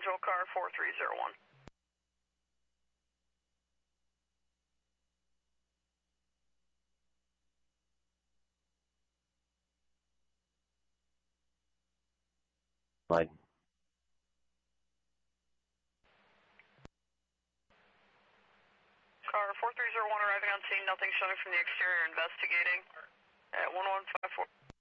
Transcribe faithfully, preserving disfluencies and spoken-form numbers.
Angel, car four three zero one. Right. Car four three zero one arriving on scene, nothing showing from the exterior, investigating at one one five four.